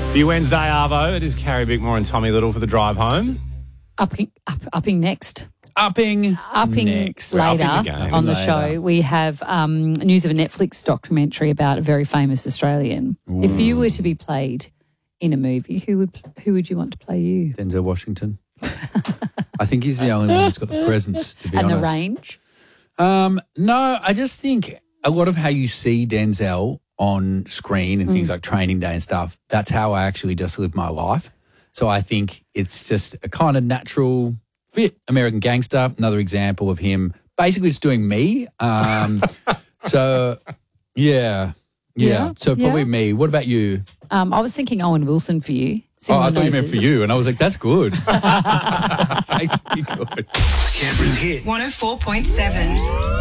The Wednesday Arvo, it is Carrie Bickmore and Tommy Little for the drive home. Upping next. Upping Next. We're upping Later the game. on the Later. show, we have news of a Netflix documentary about a very famous Australian. If you were to be played in a movie, who would you want to play you? Denzel Washington. I think he's the only one that's got the presence, to be And honest. the range? No, I just think a lot of how you see Denzel on screen and things like Training Day and stuff, that's how I actually just live my life. So I think it's just a kind of natural fit. American Gangster, another example of him basically just doing me. So, yeah. So probably me. What about you? I was thinking Owen Wilson for you. Oh, I Similar thought you meant noses. for you. And I was like, that's good. That's actually good. Canberra's hit 104.7.